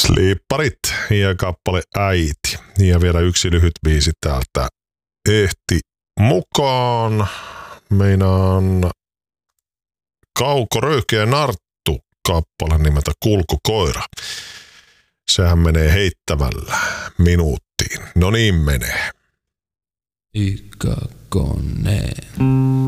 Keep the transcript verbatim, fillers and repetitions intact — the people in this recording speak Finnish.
Liipparit ja kappale Äiti. Ja vielä yksi lyhyt biisi täältä ehti mukaan. Meinaan Kauko Röyhkeä Narttu kappale nimeltä Kulkukoira. Sehän menee heittämällä minuuttiin. No niin menee. Ykkökoneen.